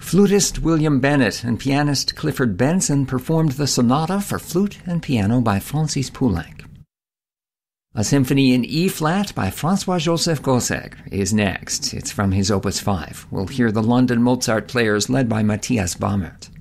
Flutist William Bennett and pianist Clifford Benson performed the sonata for flute and piano by Francis Poulenc. A symphony in E-flat by François-Joseph Gossegg is next. It's from his Opus 5. We'll hear the London Mozart Players led by Matthias Baumert.